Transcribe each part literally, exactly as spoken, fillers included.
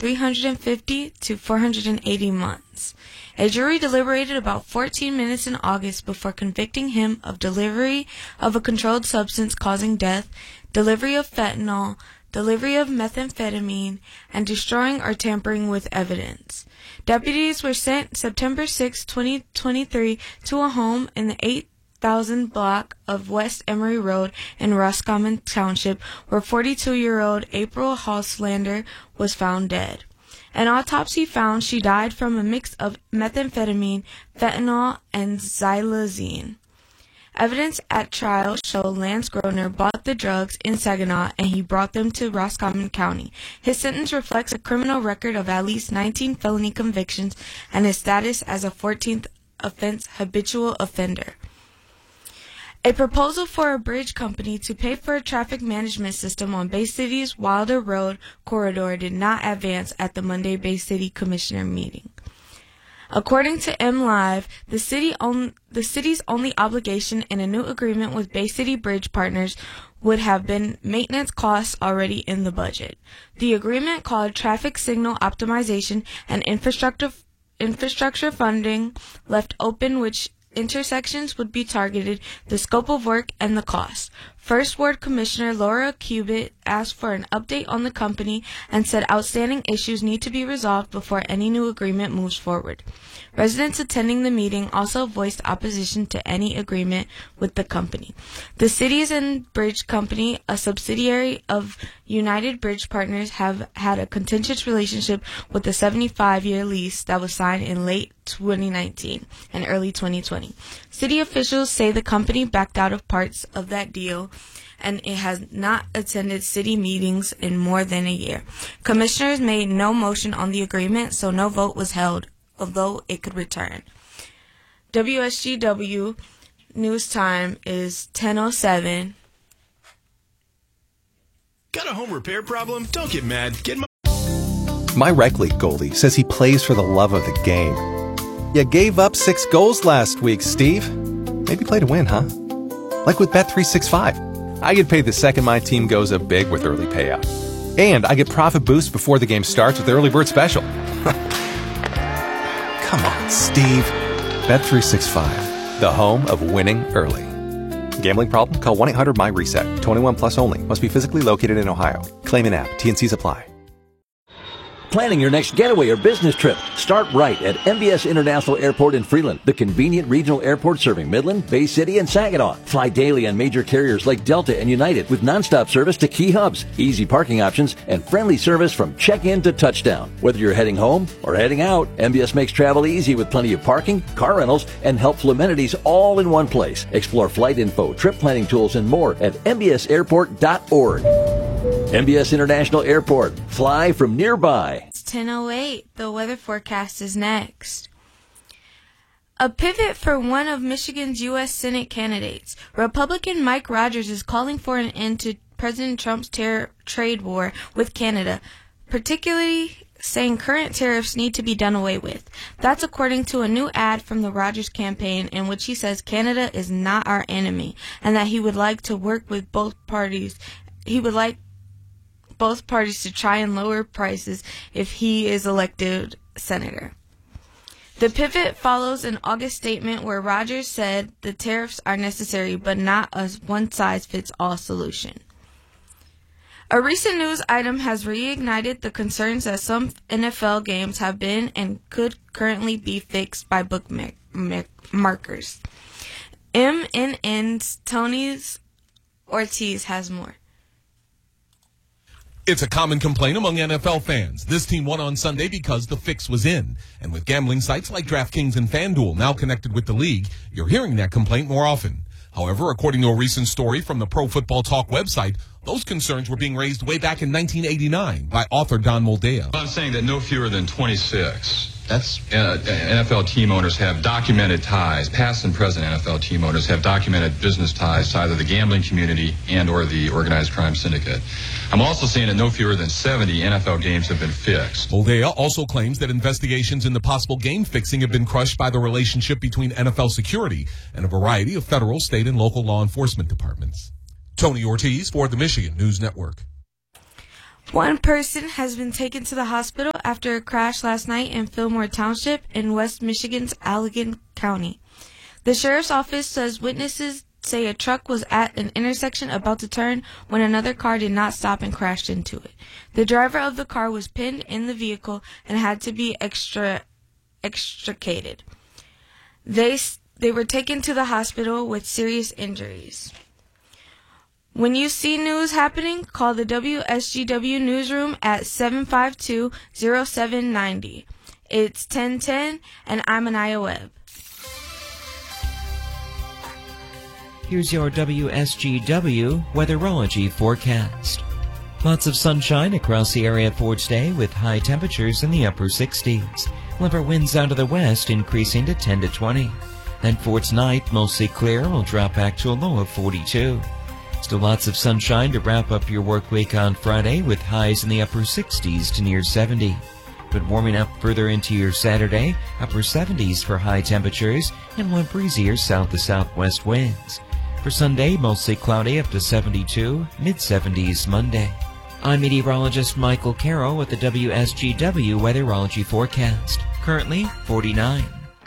three hundred fifty to four hundred eighty months. A jury deliberated about fourteen minutes in August before convicting him of delivery of a controlled substance causing death, delivery of fentanyl, delivery of methamphetamine, and destroying or tampering with evidence. Deputies were sent September sixth, twenty twenty-three to a home in the eight thousand block of West Emory Road in Roscommon Township, where forty-two-year-old April Halslander was found dead. An autopsy found she died from a mix of methamphetamine, fentanyl, and xylazine. Evidence at trial showed Lance Groner bought the drugs in Saginaw and he brought them to Roscommon County. His sentence reflects a criminal record of at least nineteen felony convictions and his status as a fourteenth offense habitual offender. A proposal for a bridge company to pay for a traffic management system on Bay City's Wilder Road corridor did not advance at the Monday Bay City Commissioner meeting. According to MLive, the city own, the city's only obligation in a new agreement with Bay City Bridge Partners would have been maintenance costs already in the budget. The agreement called traffic signal optimization and infrastructure infrastructure funding left open which intersections would be targeted, the scope of work, and the cost. First Ward Commissioner Laura Cubitt asked for an update on the company and said outstanding issues need to be resolved before any new agreement moves forward. Residents attending the meeting also voiced opposition to any agreement with the company. The Cities and Bridge Company, a subsidiary of United Bridge Partners, have had a contentious relationship with the seventy-five-year lease that was signed in late twenty nineteen and early twenty twenty. City officials say the company backed out of parts of that deal and it has not attended city meetings in more than a year. Commissioners made no motion on the agreement, so no vote was held, although it could return. W S G W News Time is ten oh seven. Got a home repair problem? Don't get mad. Get my... My rec league goalie says he plays for the love of the game. You gave up six goals last week, Steve. Maybe play to win, huh? Like with Bet three sixty-five. I get paid the second my team goes up big with early payout. And I get profit boosts before the game starts with Early Bird Special. Come on, Steve. Bet three sixty-five, the home of winning early. Gambling problem? Call one eight hundred my reset. twenty-one plus only. Must be physically located in Ohio. Claim an app. T and Cs apply. Planning your next getaway or business trip? Start right at M B S International Airport in Freeland, the convenient regional airport serving Midland, Bay City, and Saginaw. Fly daily on major carriers like Delta and United with nonstop service to key hubs, easy parking options, and friendly service from check-in to touchdown. Whether you're heading home or heading out, M B S makes travel easy with plenty of parking, car rentals, and helpful amenities all in one place. Explore flight info, trip planning tools, and more at m b s airport dot org. M B S International Airport. Fly from nearby. It's ten oh eight. The weather forecast is next. A pivot for one of Michigan's U S Senate candidates. Republican Mike Rogers is calling for an end to President Trump's ter- trade war with Canada, particularly saying current tariffs need to be done away with. That's according to a new ad from the Rogers campaign in which he says Canada is not our enemy and that he would like to work with both parties. He would like both parties to try and lower prices if he is elected senator. The pivot follows an August statement where Rogers said the tariffs are necessary but not a one-size-fits-all solution. A recent news item has reignited the concerns that some N F L games have been and could currently be fixed by bookmakers. M N N's Tony Ortiz has more. It's a common complaint among N F L fans. This team won on Sunday because the fix was in. And with gambling sites like DraftKings and FanDuel now connected with the league, you're hearing that complaint more often. However, according to a recent story from the Pro Football Talk website, those concerns were being raised way back in nineteen eighty-nine by author Don Moldea. I'm saying that no fewer than twenty-six That's uh, N F L team owners have documented ties. Past and present N F L team owners have documented business ties to either the gambling community and or the organized crime syndicate. I'm also saying that no fewer than seventy N F L games have been fixed. Moldea also claims that investigations into possible game fixing have been crushed by the relationship between N F L security and a variety of federal, state, and local law enforcement departments. Tony Ortiz for the Michigan News Network. One person has been taken to the hospital after a crash last night in Fillmore Township in West Michigan's Allegan County. The sheriff's office says witnesses say a truck was at an intersection about to turn when another car did not stop and crashed into it. The driver of the car was pinned in the vehicle and had to be extra extricated. They they were taken to the hospital with serious injuries. When you see news happening, call the W S G W newsroom at seven five two, zero seven nine zero. It's ten ten, and I'm Anaya Webb. Here's your W S G W weatherology forecast. Lots of sunshine across the area for today with high temperatures in the upper sixties. Liver winds out of the west increasing to ten to twenty. Then for tonight, mostly clear, will drop back to a low of forty-two. Still lots of sunshine to wrap up your work week on Friday with highs in the upper sixties to near seventy. But warming up further into your Saturday, upper seventies for high temperatures and one breezier south to southwest winds. For Sunday, mostly cloudy up to seventy-two, mid seventies Monday. I'm meteorologist Michael Carroll with the W S G W weatherology forecast. Currently forty-nine.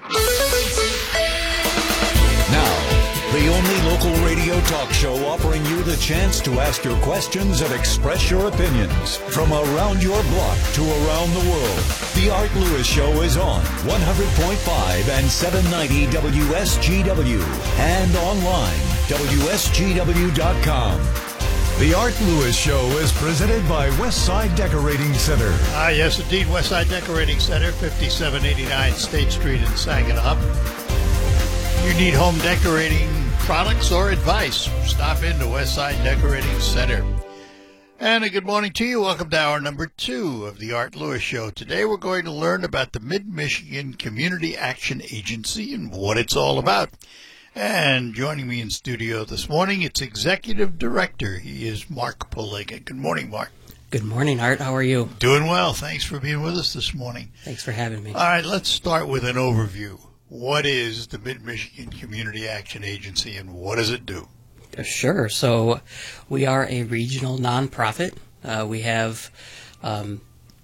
Now, the only local radio talk show offering you the chance to ask your questions and express your opinions. From around your block to around the world, The Art Lewis Show is on one hundred point five and seven ninety W S G W and online, W S G W dot com. The Art Lewis Show is presented by Westside Decorating Center. Ah, yes, indeed. Westside Decorating Center, fifty-seven eighty-nine State Street in Saginaw. You need home decorating products or advice? Stop into Westside Decorating Center. And a good morning to you. Welcome to hour number two of the Art Lewis Show. Today we're going to learn about the Mid-Michigan Community Action Agency and what it's all about. And joining me in studio this morning, it's Executive Director. He is Mark Polega. Good morning, Mark. Good morning, Art. How are you? Doing well. Thanks for being with us this morning. Thanks for having me. All right, let's start with an overview. What is the Mid-Michigan Community Action Agency and what does it do? Sure. So we are a regional nonprofit. Uh, we have, um,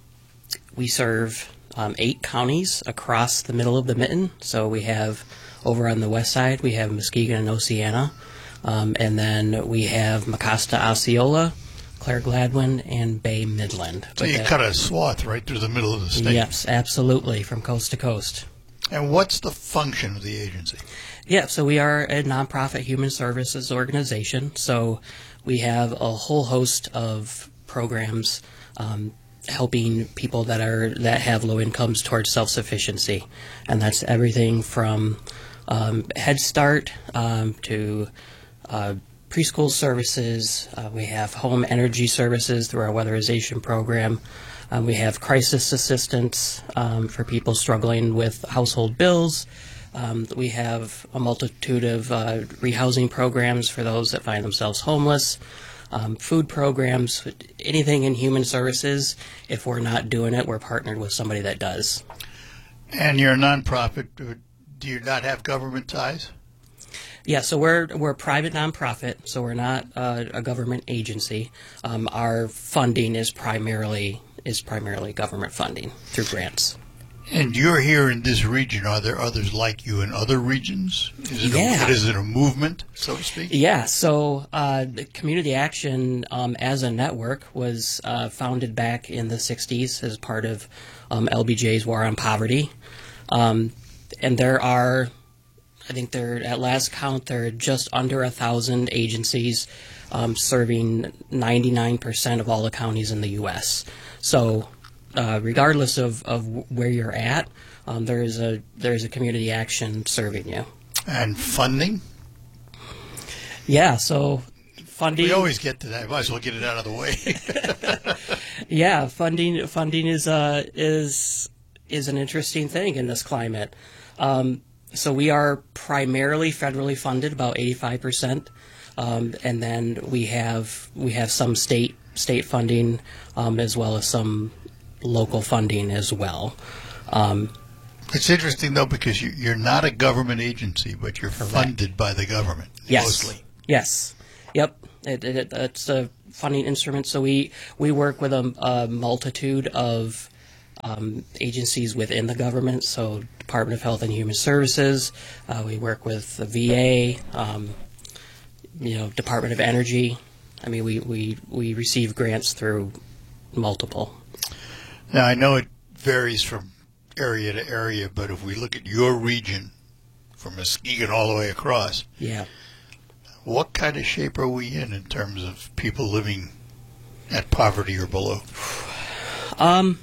we serve um, eight counties across the middle of the mitten. So we have over on the west side, we have Muskegon and Oceana. Um, and then we have Mecosta, Osceola, Clare Gladwin, and Bay Midland. So you cut a swath right through the middle of the state. Yes, absolutely, from coast to coast. And what's the function of the agency? Yeah, so we are a nonprofit human services organization. So we have a whole host of programs um, helping people that are that have low incomes towards self-sufficiency, and that's everything from um, Head Start um, to uh, preschool services. Uh, we have home energy services through our weatherization program. Um, we have crisis assistance um, for people struggling with household bills. Um, we have a multitude of uh, rehousing programs for those that find themselves homeless, um, food programs, anything in human services. If we're not doing it, we're partnered with somebody that does. And you're a nonprofit. Do you not have government ties? Yeah, so we're we're a private nonprofit, so we're not uh, a government agency. Um, our funding is primarily is primarily government funding through grants. And you're here in this region. Are there others like you in other regions? Is it, yeah. a, is it a movement, so to speak? Yeah, so uh, the Community Action um, as a network was uh, founded back in the sixties as part of um, L B J's War on Poverty. Um, and there are, I think there, at last count, there are just under a thousand agencies um, serving ninety-nine percent of all the counties in the U S So uh, regardless of, of where you're at, um, there is a there is a community action serving you. And funding? Yeah, so funding. We always get to that. Might as well get it out of the way. Yeah, funding funding is uh is is an interesting thing in this climate. Um, so we are primarily federally funded, about eighty-five percent, um, and then we have we have some state state funding um, as well as some local funding as well. Um, it's interesting though because you, you're not a government agency, but you're correct. funded by the government. Yes. Mostly. Yes. Yep, it, it, it's a funding instrument. So we, we work with a, a multitude of um, agencies within the government. So Department of Health and Human Services. Uh, we work with the V A. Um, you know, Department of Energy. I mean, we, we, we receive grants through multiple. Now, I know it varies from area to area, but if we look at your region, from Muskegon all the way across, yeah, what kind of shape are we in in terms of people living at poverty or below? Um.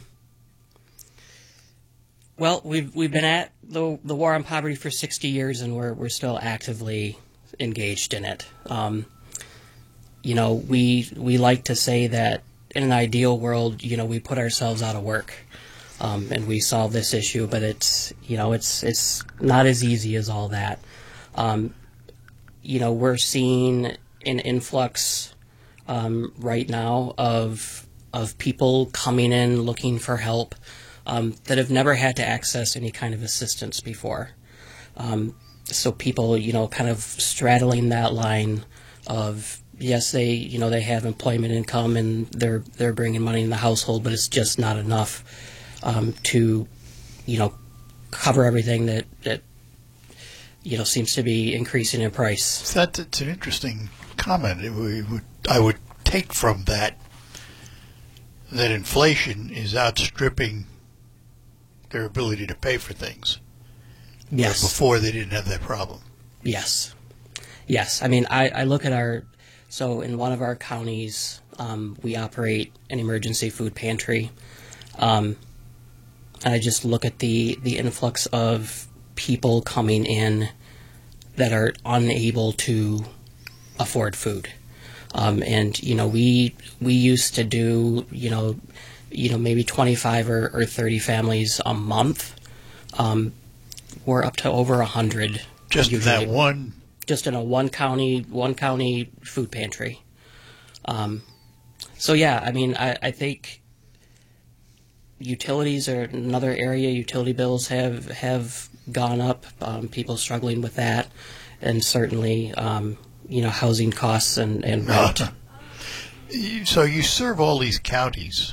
Well, we've we've been at the the war on poverty for sixty years, and we're we're still actively engaged in it. Um, you know, we we like to say that in an ideal world, you know, we put ourselves out of work, um, and we solve this issue. But it's you know, it's it's not as easy as all that. Um, you know, we're seeing an influx um, right now of of people coming in looking for help um, that have never had to access any kind of assistance before. Um, So people, you know, kind of straddling that line of, yes, they, you know, they have employment income and they're they're bringing money in the household, but it's just not enough um, to, you know, cover everything that, that, you know, seems to be increasing in price. That's it's an interesting comment. It would, I would take from that that inflation is outstripping their ability to pay for things. Yes. Before they didn't have that problem. Yes. Yes. I mean, I, I look at our, so in one of our counties, um, we operate an emergency food pantry. Um, and I just look at the, the influx of people coming in that are unable to afford food. Um, and, you know, we, we used to do, you know, you know, maybe twenty-five or, or thirty families a month. Um, We're up to over a hundred. Just in that one? Just in a one county, one county food pantry. Um, so yeah, I mean, I, I think utilities are another area. Utility bills have have gone up. Um, people struggling with that, and certainly, um, you know, housing costs and and rent. Uh, so you serve all these counties.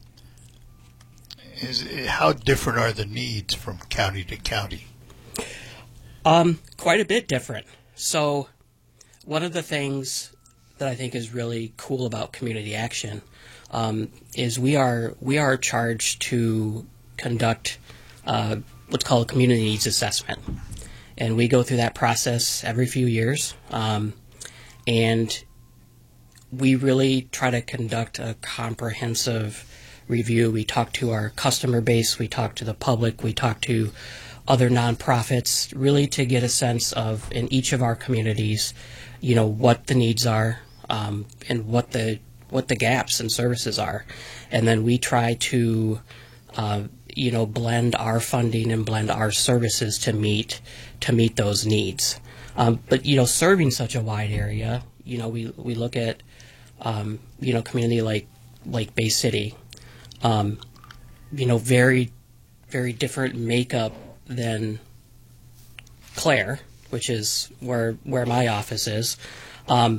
Is how different are the needs from county to county? Um, quite a bit different. So one of the things that I think is really cool about Community Action um, is we are we are charged to conduct uh, what's called a community needs assessment, and we go through that process every few years, um, and we really try to conduct a comprehensive review. We talk to our customer base, we talk to the public, we talk to other nonprofits, really to get a sense of, in each of our communities, you know, what the needs are um, and what the what the gaps in services are. And then we try to, uh, you know, blend our funding and blend our services to meet to meet those needs. Um, but, you know, serving such a wide area, you know, we, we look at, um, you know, community like, like Bay City, um, you know, very, very different makeup than Clare, which is where where my office is. Um,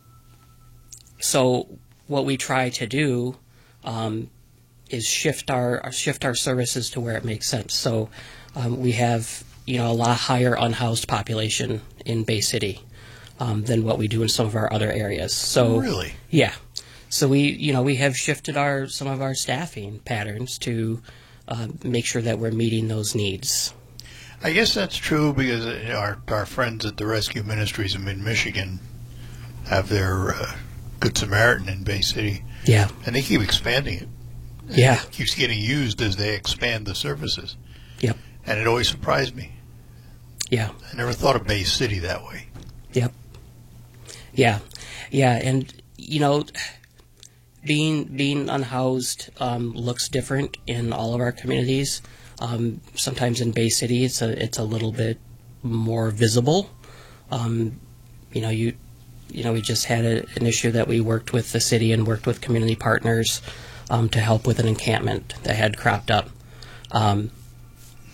so what we try to do um, is shift our shift our services to where it makes sense. So um, we have you know a lot higher unhoused population in Bay City um, than what we do in some of our other areas. So really, yeah. So we you know we have shifted our some of our staffing patterns to Uh, make sure that we're meeting those needs. I guess that's true because our our friends at the Rescue Ministries in Mid-Michigan have their uh, Good Samaritan in Bay City. Yeah. And they keep expanding it. Yeah. It keeps getting used as they expand the services. Yep. And it always surprised me. Yeah. I never thought of Bay City that way. Yep. Yeah. Yeah, and, you know, being being unhoused um, looks different in all of our communities. Um, sometimes in Bay City, it's a it's a little bit more visible. Um, you know, you you know, we just had a, an issue that we worked with the city and worked with community partners um, to help with an encampment that had cropped up. Um,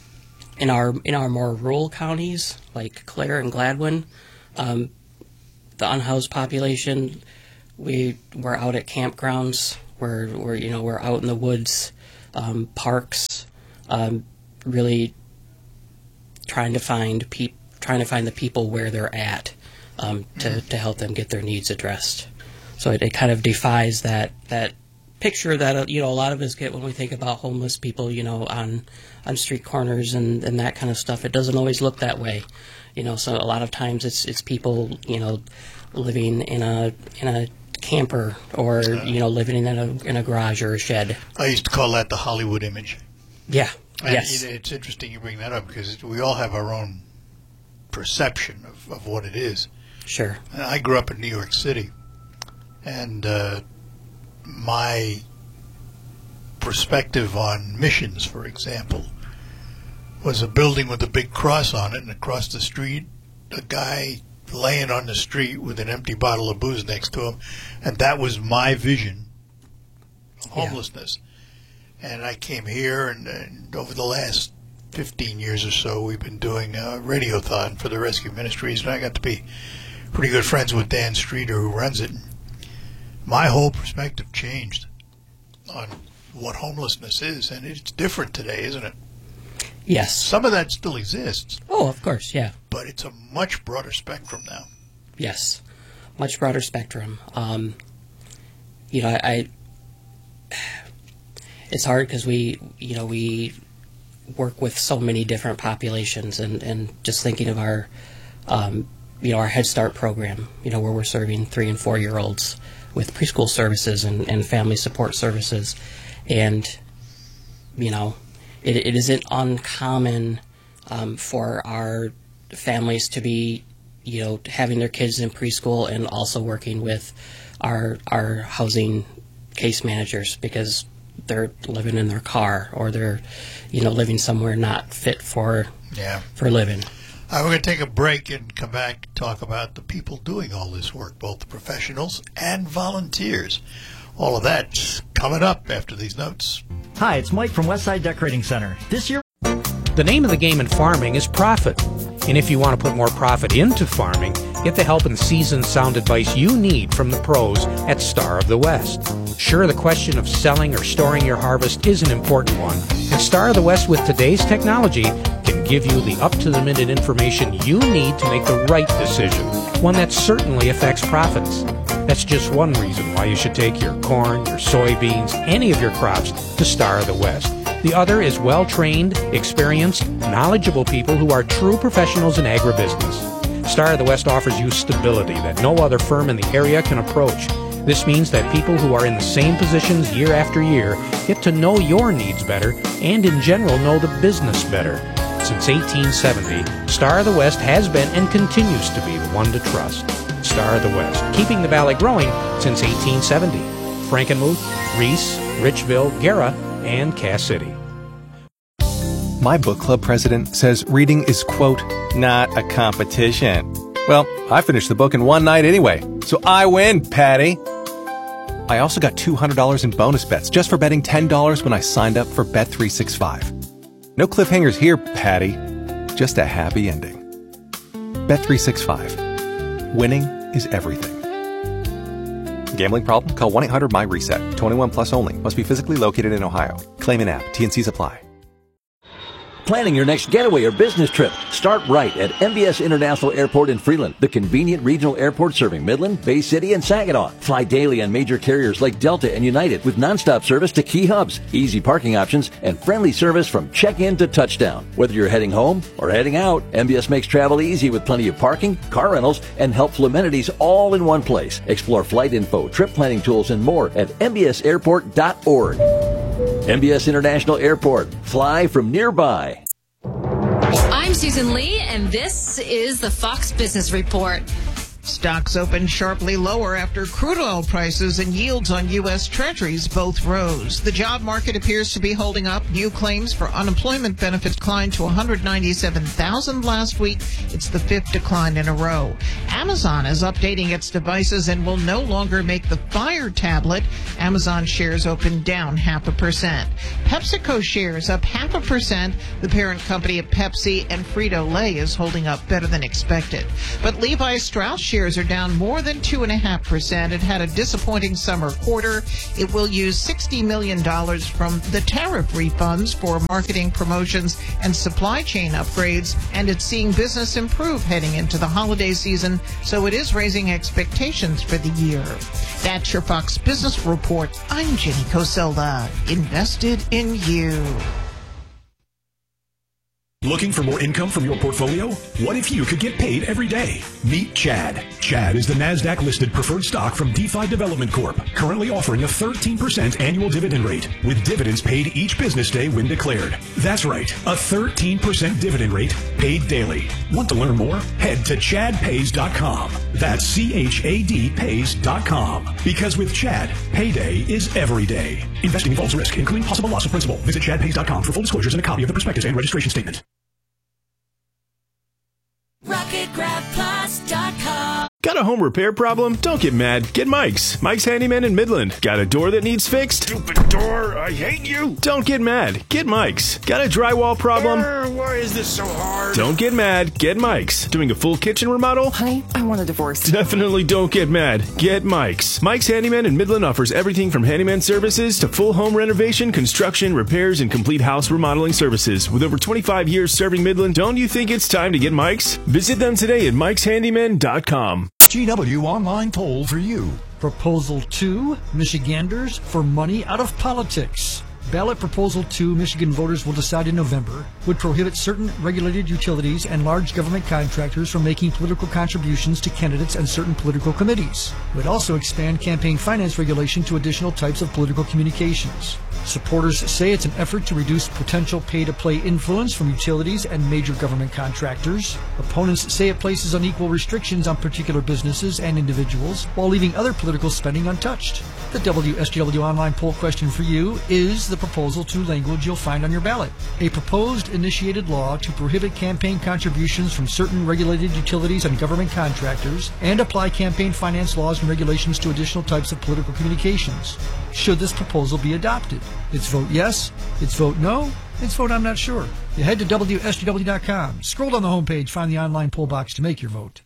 in our in our more rural counties like Clare and Gladwin, um, the unhoused population, we we're out at campgrounds. We're we're you know we're out in the woods, um, parks, um, really trying to find peop trying to find the people where they're at, um, to to help them get their needs addressed. So it, it kind of defies that that picture that uh, you know a lot of us get when we think about homeless people, you know, on on street corners and, and that kind of stuff. It doesn't always look that way, you know. So a lot of times it's it's people, you know, living in a in a camper or you know living in a in a garage or a shed. I used to call that the Hollywood image. Yeah. And yes. It's interesting you bring that up because we all have our own perception of, of what it is. Sure. I grew up in New York City, and uh, my perspective on missions, for example, was a building with a big cross on it, and across the street, a guy laying on the street with an empty bottle of booze next to him, and that was my vision of homelessness. Yeah. And I came here, and, and over the last fifteen years or so, we've been doing a radiothon for the Rescue Ministries, and I got to be pretty good friends with Dan Streeter, who runs it. My whole perspective changed on what homelessness is, and it's different today, isn't it? Yes. Some of that still exists. Oh, of course, yeah. But it's a much broader spectrum now. Yes, much broader spectrum. Um, you know, I, I it's hard because we, you know, we work with so many different populations, and, and just thinking of our, um, you know, our Head Start program, you know, where we're serving three and four year olds with preschool services and, and family support services, and you know, it, it isn't uncommon um, for our families to be, you know, having their kids in preschool and also working with our our housing case managers because they're living in their car or they're, you know, living somewhere not fit for yeah. for living. All right, we're going to take a break and come back and talk about the people doing all this work, both the professionals and volunteers. All of that's coming up after these notes. Hi, it's Mike from Westside Decorating Center. This year, the name of the game in farming is profit. And if you want to put more profit into farming, get the help and seasoned sound advice you need from the pros at Star of the West. Sure, the question of selling or storing your harvest is an important one, and Star of the West with today's technology can give you the up-to-the-minute information you need to make the right decision, one that certainly affects profits. That's just one reason why you should take your corn, your soybeans, any of your crops to Star of the West. The other is well-trained, experienced, knowledgeable people who are true professionals in agribusiness. Star of the West offers you stability that no other firm in the area can approach. This means that people who are in the same positions year after year get to know your needs better and in general know the business better. Since eighteen seventy, Star of the West has been and continues to be the one to trust. Star of the West, keeping the valley growing since eighteen seventy. Frankenmuth, Reese, Richville, Guerra, and Cass City. My book club president says reading is, quote, not a competition. Well, I finished the book in one night anyway, so I win, Patty. I also got two hundred dollars in bonus bets just for betting ten dollars when I signed up for Bet three sixty-five. No cliffhangers here, Patty. Just a happy ending. Bet three sixty-five. Winning is everything. Gambling problem? Call one eight hundred my reset. twenty-one plus only. Must be physically located in Ohio. Claim an app. T N Cs apply. Planning your next getaway or business trip? Start right at M B S International Airport in Freeland, the convenient regional airport serving Midland, Bay City, and Saginaw. Fly daily on major carriers like Delta and United with nonstop service to key hubs, easy parking options, and friendly service from check-in to touchdown. Whether you're heading home or heading out, M B S makes travel easy with plenty of parking, car rentals, and helpful amenities all in one place. Explore flight info, trip planning tools, and more at M B S airport dot org. M B S International Airport. Fly from nearby. I'm Susan Lee, and this is the Fox Business Report. Stocks opened sharply lower after crude oil prices and yields on U S Treasuries both rose. The job market appears to be holding up. New claims for unemployment benefits climbed to one hundred ninety-seven thousand last week. It's the fifth decline in a row. Amazon is updating its devices and will no longer make the Fire tablet. Amazon shares opened down half a percent. PepsiCo shares up half a percent. The parent company of Pepsi and Frito-Lay is holding up better than expected. But Levi Strauss shares shares are down more than two point five percent. It had a disappointing summer quarter. It will use sixty million dollars from the tariff refunds for marketing promotions and supply chain upgrades, and it's seeing business improve heading into the holiday season, so it is raising expectations for the year. That's your Fox Business Report. I'm Jenny Coselda. Invested in you. Looking for more income from your portfolio? What if you could get paid every day? Meet Chad. Chad is the NASDAQ-listed preferred stock from DeFi Development Corp, currently offering a thirteen percent annual dividend rate, with dividends paid each business day when declared. That's right, a thirteen percent dividend rate paid daily. Want to learn more? Head to chad pays dot com. That's C H A D pays dot com. Because with Chad, payday is every day. Investing involves risk, including possible loss of principal. Visit chad pays dot com for full disclosures and a copy of the prospectus and registration statement. rocket grab plus dot com. Got a home repair problem? Don't get mad. Get Mike's. Mike's Handyman in Midland. Got a door that needs fixed? Stupid door. I hate you. Don't get mad. Get Mike's. Got a drywall problem? Uh, why is this so hard? Don't get mad. Get Mike's. Doing a full kitchen remodel? Honey, I want a divorce. Definitely don't get mad. Get Mike's. Mike's Handyman in Midland offers everything from handyman services to full home renovation, construction, repairs, and complete house remodeling services. With over twenty-five years serving Midland, don't you think it's time to get Mike's? Visit them today at mikes handyman dot com. G W Online poll for you. Proposal two, Michiganders for money out of politics. Ballot Proposal two, Michigan voters will decide in November, would prohibit certain regulated utilities and large government contractors from making political contributions to candidates and certain political committees. It would also expand campaign finance regulation to additional types of political communications. Supporters say it's an effort to reduce potential pay-to-play influence from utilities and major government contractors. Opponents say it places unequal restrictions on particular businesses and individuals while leaving other political spending untouched. The W S G W Online poll question for you is the Proposal two language you'll find on your ballot. A proposed initiated law to prohibit campaign contributions from certain regulated utilities and government contractors and apply campaign finance laws and regulations to additional types of political communications. Should this proposal be adopted? It's vote yes, it's vote no, it's vote I'm not sure. You head to W S G W dot com. Scroll down the homepage, find the online poll box to make your vote.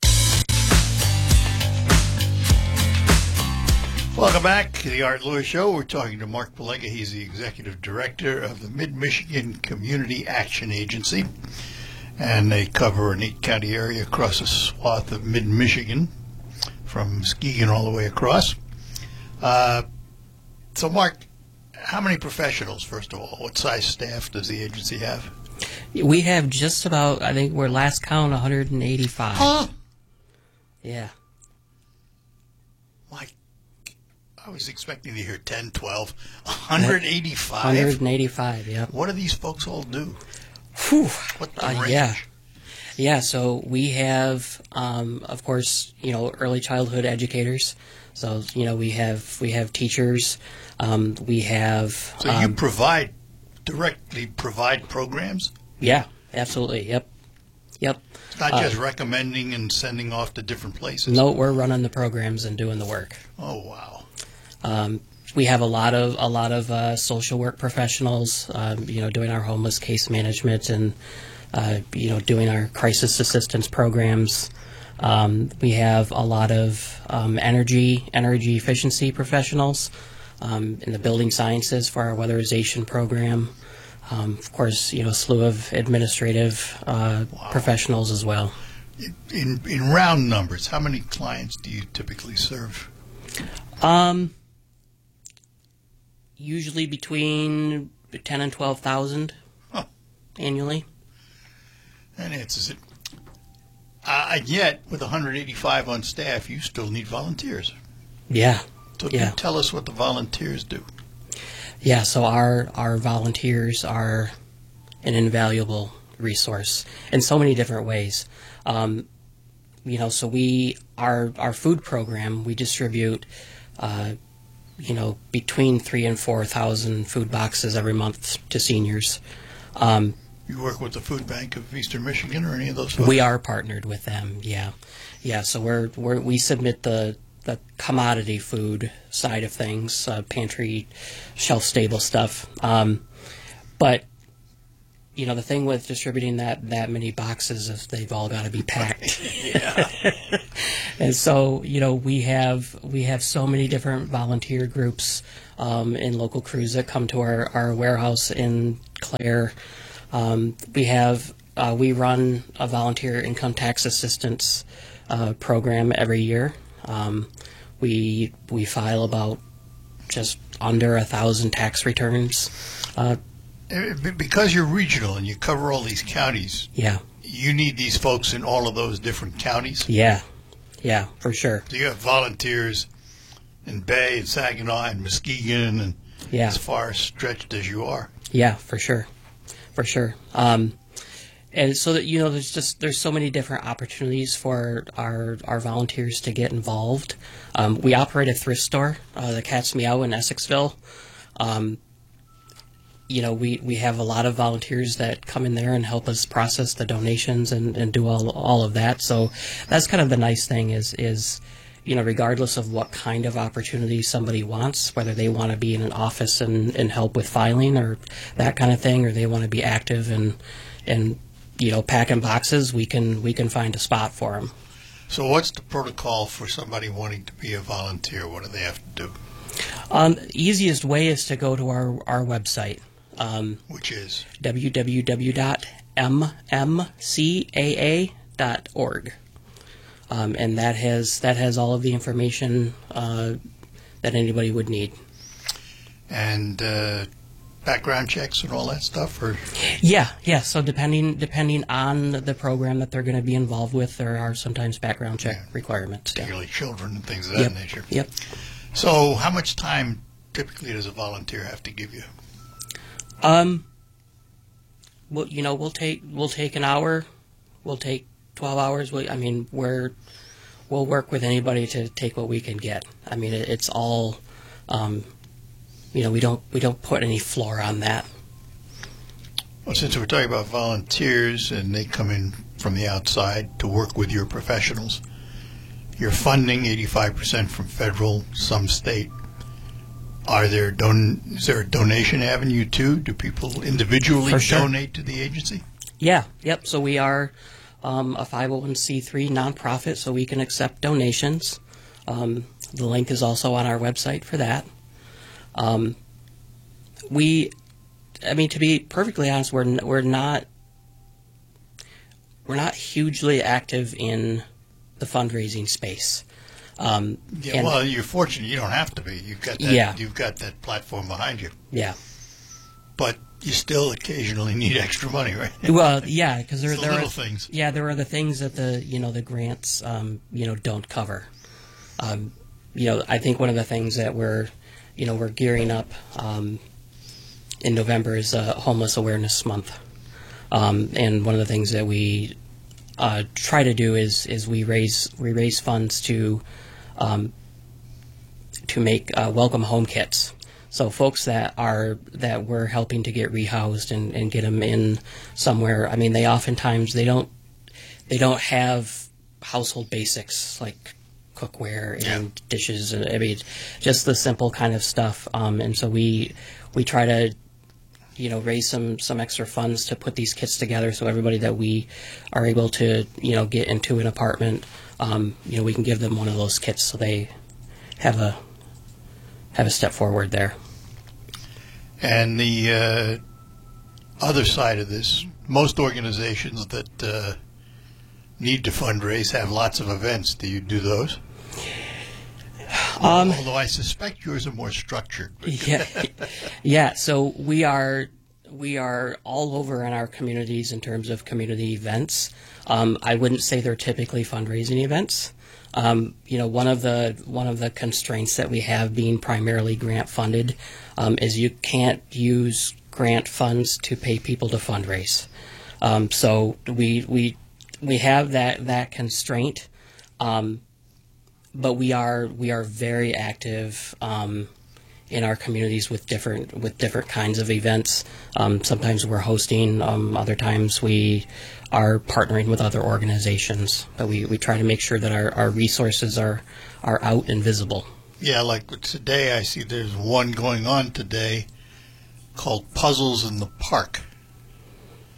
Welcome back to the Art Lewis Show. We're talking to Mark Pelega. He's the Executive Director of the Mid-Michigan Community Action Agency. And they cover an eight-county area across a swath of mid-Michigan, from Muskegon all the way across. Uh, so, Mark, how many professionals, first of all? What size staff does the agency have? We have just about, I think we're last count, one hundred eighty-five. Huh? Yeah. I was expecting to hear ten, twelve, one hundred eighty-five. one hundred eighty-five, yeah. What do these folks all do? Whew. What the uh, range? Yeah. Yeah, so we have, um, of course, you know, early childhood educators. So, you know, we have we have teachers. Um, we have... So um, you provide, directly provide programs? Yeah, absolutely, yep. Yep. It's not uh, just recommending and sending off to different places? No, we're running the programs and doing the work. Oh, wow. Um, we have a lot of a lot of uh, social work professionals, um, you know, doing our homeless case management and uh, you know, doing our crisis assistance programs. Um, we have a lot of um, energy energy efficiency professionals um, in the building sciences for our weatherization program. Um, of course, you know, a slew of administrative uh, wow. professionals as well. In in round numbers, how many clients do you typically serve? Um. Usually between ten and twelve thousand huh. annually. That answers it. Uh, yet, with one hundred eighty-five on staff, you still need volunteers. Yeah. So yeah. can you tell us what the volunteers do? Yeah. So our our volunteers are an invaluable resource in so many different ways. Um, you know, so we our our food program we distribute. Uh, you know, between three and four thousand food boxes every month to seniors. Um, you work with the Food Bank of Eastern Michigan or any of those folks? We are partnered with them. Yeah, yeah. So we're, we're we submit the the commodity food side of things, uh, pantry, shelf stable stuff. Um, but you know, the thing with distributing that that many boxes is they've all got to be packed. Yeah. And so, you know, we have we have so many different volunteer groups um, and local crews that come to our, our warehouse in Clare. Um, we have uh, we run a volunteer income tax assistance uh, program every year. Um, we we file about just under a thousand tax returns. Uh, because you're regional and you cover all these counties. Yeah. You need these folks in all of those different counties. Yeah. Yeah, for sure. So you have volunteers in Bay and Saginaw and Muskegon and yeah. as far stretched as you are. Yeah, for sure, for sure. Um, and so that you know, there's just there's so many different opportunities for our our volunteers to get involved. Um, we operate a thrift store, uh, the Cat's Meow in Essexville. Um, you know, we, we have a lot of volunteers that come in there and help us process the donations and, and do all all of that. So that's kind of the nice thing is, is, you know, regardless of what kind of opportunity somebody wants, whether they want to be in an office and, and help with filing or that kind of thing, or they want to be active and, and, you know, packing boxes, we can, we can find a spot for them. So what's the protocol for somebody wanting to be a volunteer? What do they have to do? Um, the easiest way is to go to our, our website. Um, Which is? w w w dot m m c a a dot org. Um, and that has that has all of the information uh, that anybody would need. And uh, background checks and all that stuff? Or? Yeah, yeah. So depending depending on the program that they're going to be involved with, there are sometimes background check yeah. requirements. Particularly yeah. children and things of yep. that nature. Yep. So how much time typically does a volunteer have to give you? Um. Well, you know, we'll take we'll take an hour, we'll take twelve hours. We, I mean, we're we'll work with anybody to take what we can get. I mean, it, it's all, um, you know, we don't we don't put any floor on that. Well, since we're talking about volunteers and they come in from the outside to work with your professionals, you're funding eighty-five percent from federal, some state. Are there don- is there a donation avenue too? Do people individually sure. donate to the agency? Yeah, yep. So we are um, a five oh one c three nonprofit, so we can accept donations. Um, the link is also on our website for that. Um, we, I mean, to be perfectly honest, we're n- we're not we're not hugely active in the fundraising space. Um, yeah, well, you're fortunate. You don't have to be. You've got that. Yeah. You've got that platform behind you. Yeah. But you still occasionally need extra money, right? Well, yeah, because there, it's there the are little things. Yeah, there are the things that the you know the grants um, you know don't cover. Um, you know, I think one of the things that we're you know we're gearing up um, in November is uh, Homeless Awareness Month, um, and one of the things that we uh, try to do is is we raise we raise funds to um, to make uh, welcome home kits. So folks that are that we're helping to get rehoused and, and get them in somewhere. I mean, they oftentimes they don't they don't have household basics like cookware and yeah. dishes. And I mean, just the simple kind of stuff. Um, and so we we try to you know raise some some extra funds to put these kits together. So everybody that we are able to you know get into an apartment, um, you know, we can give them one of those kits so they have a have a step forward there. And the uh, other side of this, most organizations that uh, need to fundraise have lots of events. Do you do those? Um, Although I suspect yours are more structured. yeah, yeah. So we are we are all over in our communities in terms of community events. Um, I wouldn't say they're typically fundraising events. Um, you know, one of the one of the constraints that we have, being primarily grant funded, um, is you can't use grant funds to pay people to fundraise. Um, so we we we have that that constraint, um, but we are we are very active um, in our communities with different with different kinds of events. Um, sometimes we're hosting, um, other times we are partnering with other organizations, but we, we try to make sure that our, our resources are, are out and visible. Yeah, like today I see there's one going on today called Puzzles in the Park.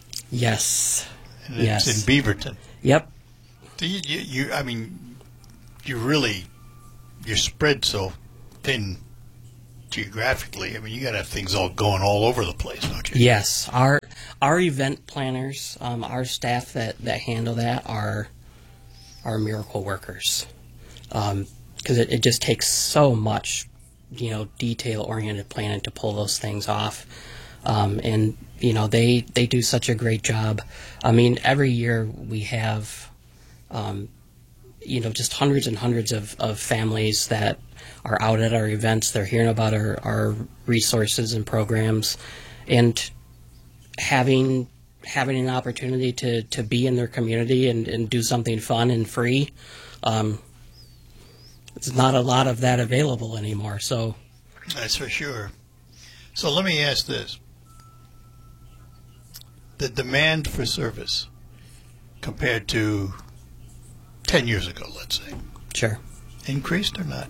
Yes. And it's yes. in Beaverton. Yep. Do you, you, you, I mean, you really, you're spread so thin geographically. I mean, you got to have things all going all over the place, don't you? Yes. Our our event planners, um, our staff that, that handle that are, are miracle workers. Um, because it, it just takes so much, you know, detail-oriented planning to pull those things off. Um, and, you know, they, they do such a great job. I mean, every year we have, um, you know, just hundreds and hundreds of, of families that are out at our events. They're hearing about our, our resources and programs, and having having an opportunity to, to be in their community and, and do something fun and free. Um, There's not a lot of that available anymore, so. That's for sure. So let me ask this. The demand for service compared to ten years ago, let's say. Sure. Increased or not?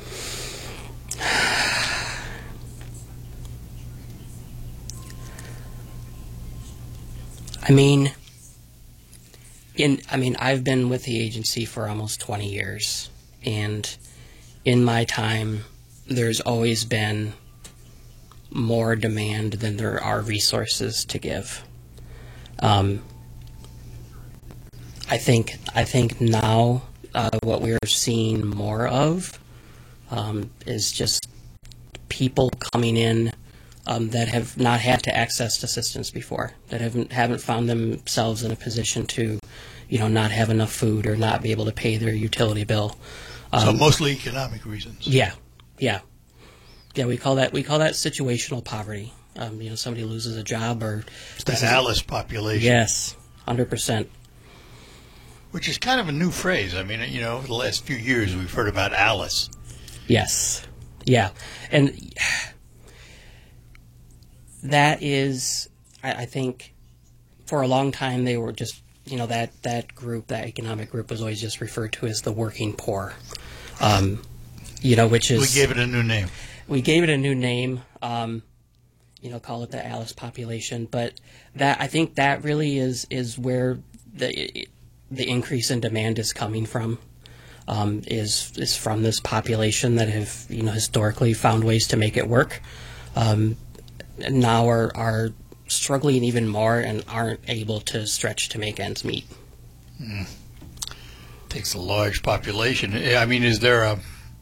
I mean, in I mean, I've been with the agency for almost twenty years. And in my time, there's always been more demand than there are resources to give. Um, I think I think now uh, what we're seeing more of um, is just people coming in um, that have not had to access assistance before, that haven't haven't found themselves in a position to, you know, not have enough food or not be able to pay their utility bill. Um, so mostly economic reasons. Yeah, yeah, yeah. We call that we call that situational poverty. Um, you know, somebody loses a job or it's that Alice population. Yes, hundred percent. Which is kind of a new phrase. I mean, you know, over the last few years we've heard about Alice. Yes, yeah, and that is, I, I think, for a long time they were just. You know, that, that group, that economic group was always just referred to as the working poor, um, you know, which is... We gave it a new name. We gave it a new name, um, you know, call it the Alice population. But that I think that really is, is where the the increase in demand is coming from, um, is is from this population that have, you know, historically found ways to make it work. Um, now are are... struggling even more and aren't able to stretch to make ends meet. Mm. Takes a large population. I mean, is there a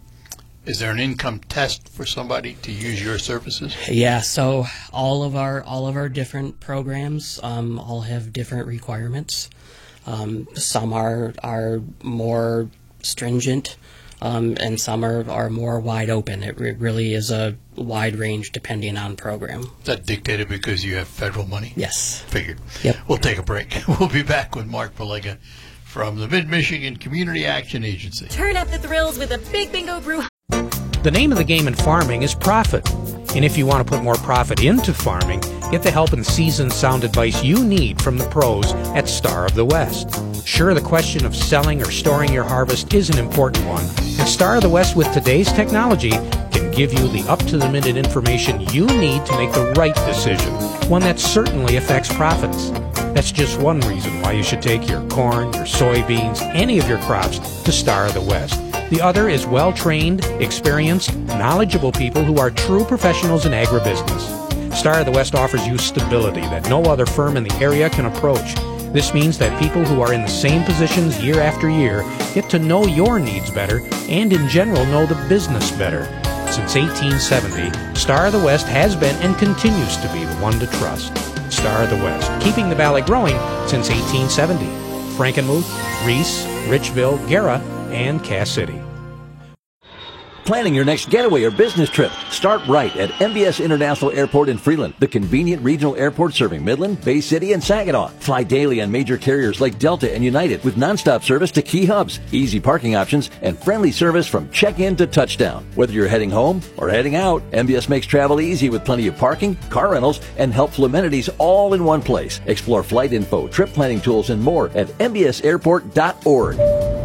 is there an income test for somebody to use your services? Yeah, so all of our all of our different programs um, all have different requirements. Um, some are are more stringent, um, and some are, are more wide open. It re- really is a wide range depending on program. Is that dictated because you have federal money? Yes. Figured. Yep. We'll take a break. We'll be back with Mark Pelega from the Mid-Michigan Community Action Agency. Turn up the thrills with a Big Bingo Brew. The name of the game in farming is profit. And if you want to put more profit into farming, get the help and seasoned sound advice you need from the pros at Star of the West. Sure, the question of selling or storing your harvest is an important one, and Star of the West with today's technology can give you the up-to-the-minute information you need to make the right decision, one that certainly affects profits. That's just one reason why you should take your corn, your soybeans, any of your crops to Star of the West. The other is well-trained, experienced, knowledgeable people who are true professionals in agribusiness. Star of the West offers you stability that no other firm in the area can approach. This means that people who are in the same positions year after year get to know your needs better and in general know the business better. Since eighteen seventy, Star of the West has been and continues to be the one to trust. Star of the West, keeping the valley growing since eighteen seventy. Frankenmuth, Reese, Richville, Guerra, and Cass City. Planning your next getaway or business trip? Start right at M B S International Airport in Freeland, the convenient regional airport serving Midland, Bay City, and Saginaw. Fly daily on major carriers like Delta and United with nonstop service to key hubs, easy parking options, and friendly service from check-in to touchdown. Whether you're heading home or heading out, M B S makes travel easy with plenty of parking, car rentals, and helpful amenities all in one place. Explore flight info, trip planning tools, and more at M B S airport dot org.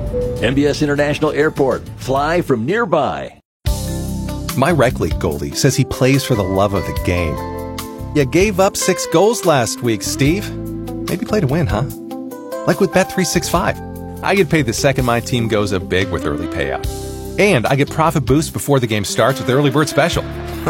M B S International Airport. Fly from nearby. My rec league goalie says he plays for the love of the game. You gave up six goals last week, Steve. Maybe play to win, huh? Like with Bet three sixty-five. I get paid the second my team goes up big with early payout. And I get profit boost before the game starts with the Early Bird Special.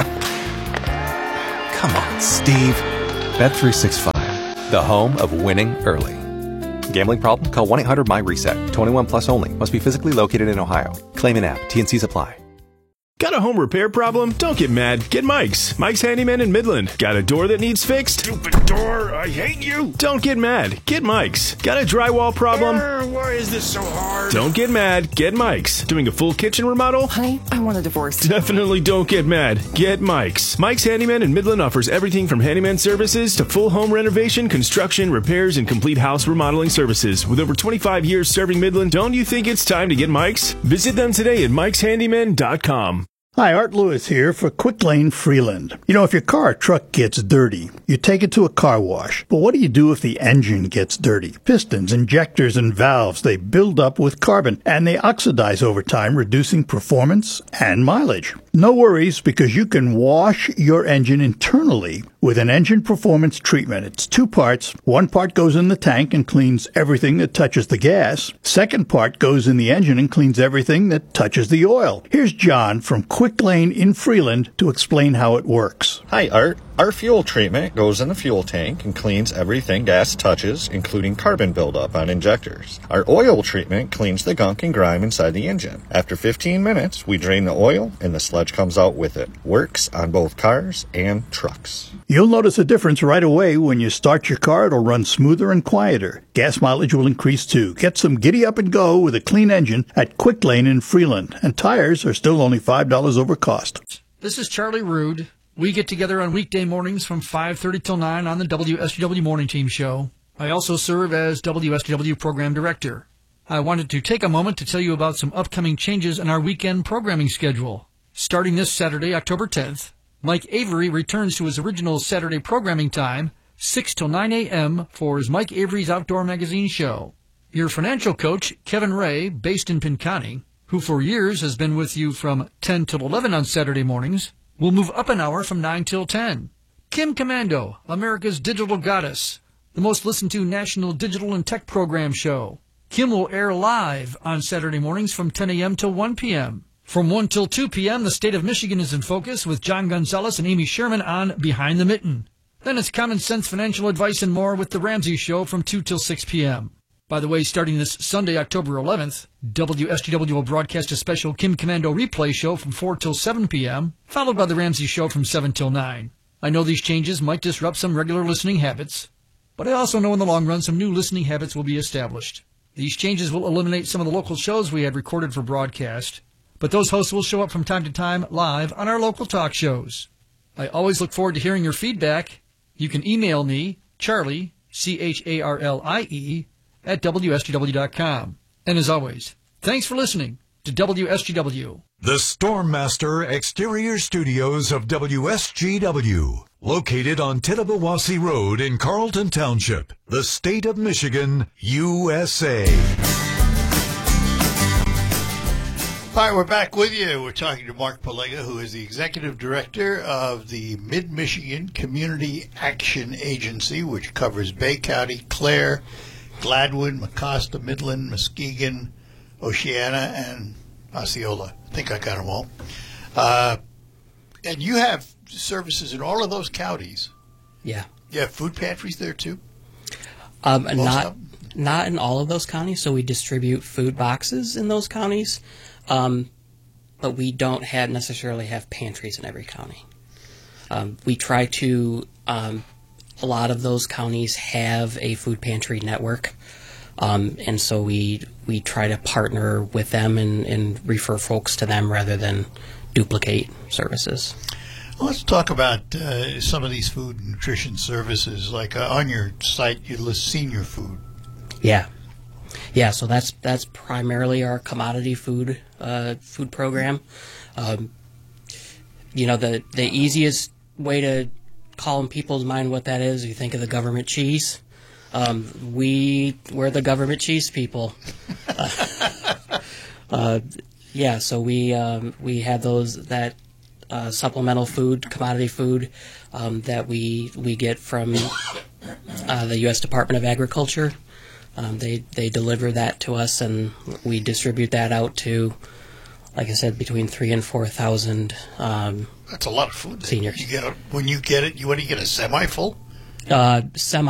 Come on, Steve. Bet three sixty-five, the home of winning early. Gambling problem? Call one eight hundred M Y reset. twenty-one plus only. Must be physically located in Ohio. Claim in app. T and Cs apply. Got a home repair problem? Don't get mad. Get Mike's. Mike's Handyman in Midland. Got a door that needs fixed? Stupid door, I hate you. Don't get mad. Get Mike's. Got a drywall problem? Uh, why is this so hard? Don't get mad. Get Mike's. Doing a full kitchen remodel? Honey, I want a divorce. Definitely don't get mad. Get Mike's. Mike's Handyman in Midland offers everything from handyman services to full home renovation, construction, repairs, and complete house remodeling services. With over twenty-five years serving Midland, don't you think it's time to get Mike's? Visit them today at mikes handyman dot com. Hi, Art Lewis here for Quick Lane Freeland. You know, if your car or truck gets dirty, you take it to a car wash. But what do you do if the engine gets dirty? Pistons, injectors, and valves, they build up with carbon, and they oxidize over time, reducing performance and mileage. No worries, because you can wash your engine internally with an engine performance treatment. It's two parts. One part goes in the tank and cleans everything that touches the gas. Second part goes in the engine and cleans everything that touches the oil. Here's John from Quick Lane in Freeland to explain how it works. Hi, Art. Our fuel treatment goes in the fuel tank and cleans everything gas touches, including carbon buildup on injectors. Our oil treatment cleans the gunk and grime inside the engine. After fifteen minutes, we drain the oil and the sludge comes out with it. Works on both cars and trucks. You'll notice a difference right away. When you start your car, it'll run smoother and quieter. Gas mileage will increase too. Get some giddy up and go with a clean engine at Quick Lane in Freeland. And tires are still only five dollars over cost. This is Charlie Rude. We get together on weekday mornings from five thirty till nine on the W S G W Morning Team Show. I also serve as W S G W Program Director. I wanted to take a moment to tell you about some upcoming changes in our weekend programming schedule. Starting this Saturday, October tenth, Mike Avery returns to his original Saturday programming time, six till nine a.m. for his Mike Avery's Outdoor Magazine show. Your financial coach, Kevin Ray, based in Pinconning, who for years has been with you from ten till eleven on Saturday mornings, will move up an hour from nine till ten. Kim Commando, America's Digital Goddess, the most listened to national digital and tech program show. Kim will air live on Saturday mornings from ten a.m. till one p.m. From one till two p.m., the state of Michigan is in focus with John Gonzalez and Amy Sherman on Behind the Mitten. Then it's common sense financial advice and more with The Ramsey Show from two till six p.m. By the way, starting this Sunday, October eleventh, W S G W will broadcast a special Kim Commando replay show from four till seven p.m., followed by The Ramsey Show from seven till nine. I know these changes might disrupt some regular listening habits, but I also know in the long run some new listening habits will be established. These changes will eliminate some of the local shows we had recorded for broadcast, but those hosts will show up from time to time live on our local talk shows. I always look forward to hearing your feedback. You can email me, Charlie, C H A R L I E, at W S G W dot com. And as always, thanks for listening to W S G W. The Stormmaster Exterior Studios of W S G W, located on Tittabawassee Road in Carlton Township, the state of Michigan, U S A. All right, we're back with you. We're talking to Mark Palega, who is the Executive Director of the Mid-Michigan Community Action Agency, which covers Bay County, Clare, Gladwin, Mecosta, Midland, Muskegon, Oceana, and Osceola. I think I got them all. Uh, and you have services in all of those counties. Yeah. You have food pantries there, too? Um, not, not in all of those counties, so we distribute food boxes in those counties. Um, but we don't have necessarily have pantries in every county. Um, we try to, um, a lot of those counties have a food pantry network, um, and so we we try to partner with them and, and refer folks to them rather than duplicate services. Well, let's talk about uh, some of these food and nutrition services. Like uh, on your site, you list senior food. Yeah. Yeah, so that's that's primarily our commodity food uh, food program. Um, you know, the the easiest way to call in people's mind what that is, you think of the government cheese. Um, we we're the government cheese people. uh, uh, yeah, so we um, we have those that uh, supplemental food, commodity food um, that we we get from uh, the U S Department of Agriculture. Um, they they deliver that to us, and we distribute that out to, like I said, between three and four thousand. Um, That's a lot of food. Seniors. You get a, when you get it, you what do you get, a semi full? Uh, semi.